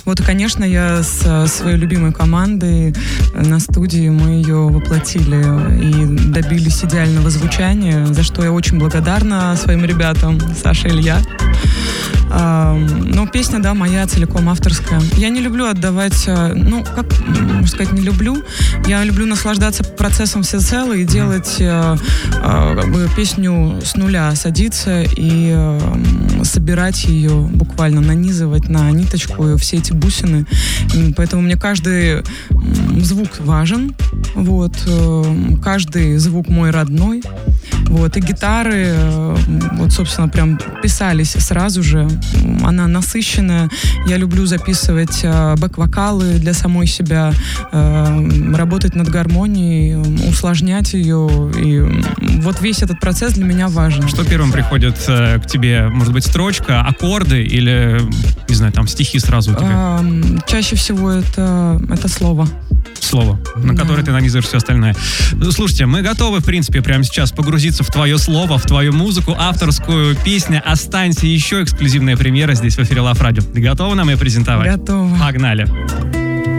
Вот, и, конечно, я с своей любимой командой на студии мы ее воплотили и добились идеального звучания, за что я очень благодарна своим ребятам, Саше и Илья. Но песня, да, моя целиком авторская. Я не люблю отдавать, как, можно сказать, не люблю. Я люблю наслаждаться процессом всецело и делать песню с нуля, садиться и собирать ее, буквально нанизывать на ниточку все эти бусины. Поэтому мне каждый звук важен. Вот. Каждый звук мой родной. Вот. И гитары, вот, собственно, прям писались сразу же. Она насыщенная. Я люблю записывать бэк-вокалы для самой себя, работать над гармонией, усложнять ее. И вот весь этот процесс для меня важен. Что первым приходит к тебе? Может быть, строчка, аккорды или, не знаю, там стихи сразу у тебя? Чаще всего это слово. Слово, на которое ты нанизываешь все остальное. Слушайте, мы готовы, в принципе, прямо сейчас погрузиться в твое слово, в твою музыку, авторскую песню «Останься». Еще эксклюзивная премьера здесь в эфире Love Radio. Ты готова нам ее презентовать? Готова. Погнали.